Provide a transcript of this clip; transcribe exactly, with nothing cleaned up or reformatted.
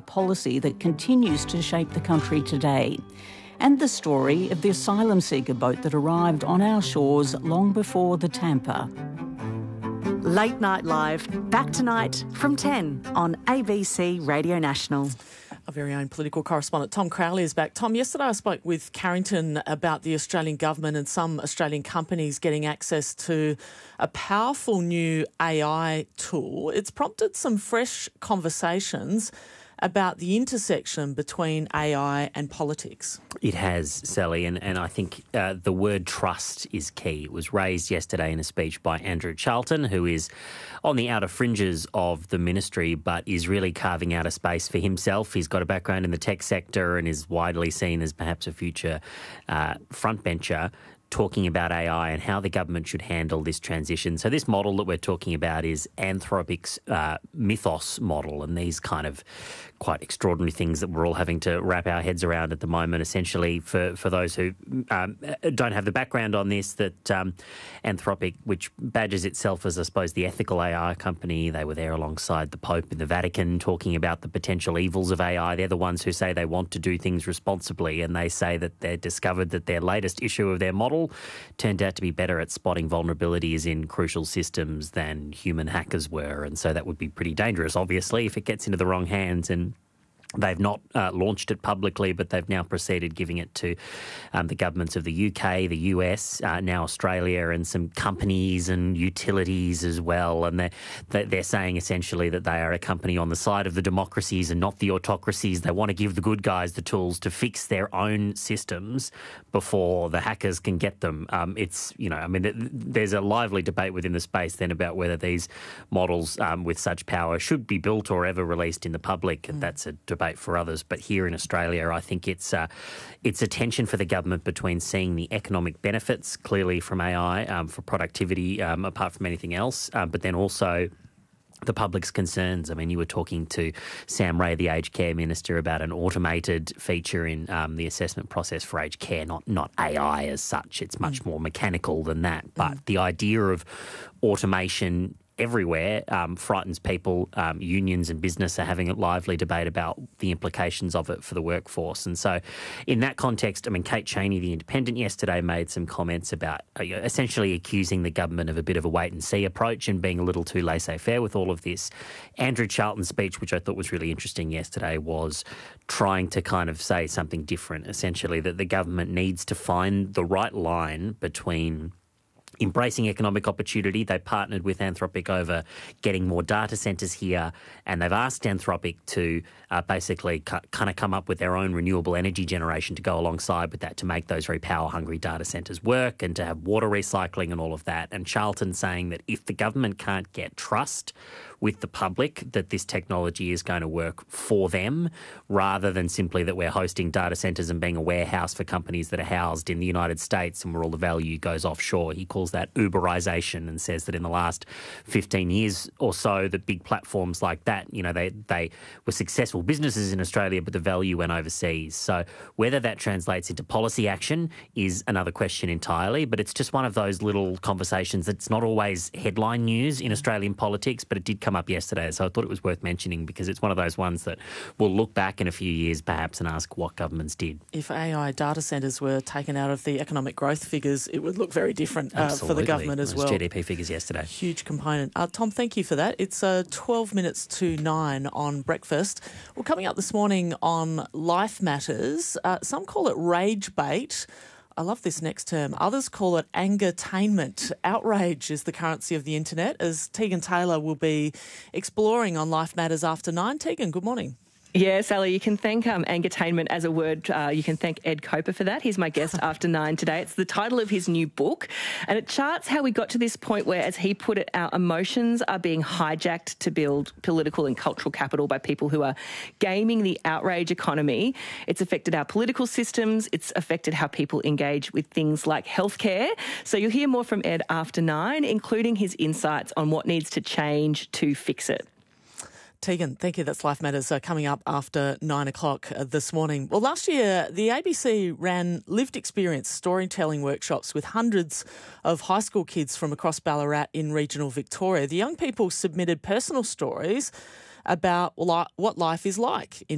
policy that continues to shape the country today. And the story of the asylum seeker boat that arrived on our shores long before the Tampa. Late Night Live, back tonight from ten on A B C Radio National. Our very own political correspondent Tom Crowley is back. Tom, yesterday I spoke with Carrington about the Australian government and some Australian companies getting access to a powerful new A I tool. It's prompted some fresh conversations about the intersection between A I and politics. It has, Sally, and, and I think uh, the word trust is key. It was raised yesterday in a speech by Andrew Charlton, who is on the outer fringes of the ministry but is really carving out a space for himself. He's got a background in the tech sector and is widely seen as perhaps a future uh, frontbencher, talking about A I and how the government should handle this transition. So this model that we're talking about is Anthropic's uh, Mythos model, and these kind of quite extraordinary things that we're all having to wrap our heads around at the moment. Essentially, for, for those who um, don't have the background on this, that um, Anthropic, which badges itself as, I suppose, the ethical A I company, they were there alongside the Pope in the Vatican talking about the potential evils of A I. They're the ones who say they want to do things responsibly, and they say that they discovered that their latest issue of their model turned out to be better at spotting vulnerabilities in crucial systems than human hackers were. And so that would be pretty dangerous, obviously, if it gets into the wrong hands. And they've not uh, launched it publicly, but they've now proceeded giving it to um, the governments of the U K, the U S, uh, now Australia, and some companies and utilities as well. And they're, they're saying essentially that they are a company on the side of the democracies and not the autocracies. They want to give the good guys the tools to fix their own systems before the hackers can get them. Um, it's, you know, I mean, there's a lively debate within the space then about whether these models um, with such power should be built or ever released in the public. Mm. That's a debate for others, but here in Australia, I think it's uh, it's a tension for the government between seeing the economic benefits clearly from A I um, for productivity, um, apart from anything else, uh, but then also the public's concerns. I mean, you were talking to Sam Ray, the aged care minister, about an automated feature in um, the assessment process for aged care, not not A I as such. It's much mm. more mechanical than that. But mm. the idea of automation everywhere um, frightens people. Um, unions and business are having a lively debate about the implications of it for the workforce. And so in that context, I mean, Kate Chaney, the Independent, yesterday made some comments about uh, essentially accusing the government of a bit of a wait-and-see approach and being a little too laissez-faire with all of this. Andrew Charlton's speech, which I thought was really interesting yesterday, was trying to kind of say something different, essentially that the government needs to find the right line between embracing economic opportunity. They partnered with Anthropic over getting more data centres here, and they've asked Anthropic to uh, basically cu- kind of come up with their own renewable energy generation to go alongside with that to make those very power-hungry data centres work and to have water recycling and all of that. And Charlton saying that if the government can't get trust with the public that this technology is going to work for them, rather than simply that we're hosting data centres and being a warehouse for companies that are housed in the United States and where all the value goes offshore. He calls that Uberization and says that in the last fifteen years or so, that big platforms like that, you know, they, they were successful businesses in Australia, but the value went overseas. So whether that translates into policy action is another question entirely, but it's just one of those little conversations that's not always headline news in Australian politics, but it did come up yesterday. So I thought it was worth mentioning because it's one of those ones that we'll look back in a few years perhaps and ask what governments did. If A I data centres were taken out of the economic growth figures, it would look very different uh, for the government as Those well. G D P figures yesterday. Huge component. Uh, Tom, thank you for that. It's uh, twelve minutes to nine on breakfast. Well, coming up this morning on Life Matters, uh, some call it rage bait. I love this next term. Others call it angertainment. Outrage is the currency of the internet, as Tegan Taylor will be exploring on Life Matters after nine. Tegan, good morning. Yeah, Sally, you can thank um, angertainment as a word. Uh, you can thank Ed Coper for that. He's my guest after nine today. It's the title of his new book, and it charts how we got to this point where, as he put it, our emotions are being hijacked to build political and cultural capital by people who are gaming the outrage economy. It's affected our political systems. It's affected how people engage with things like healthcare. So you'll hear more from Ed after nine, including his insights on what needs to change to fix it. Tegan, thank you. That's Life Matters uh, coming up after nine o'clock uh, this morning. Well, last year, the A B C ran lived experience storytelling workshops with hundreds of high school kids from across Ballarat in regional Victoria. The young people submitted personal stories about what life is like in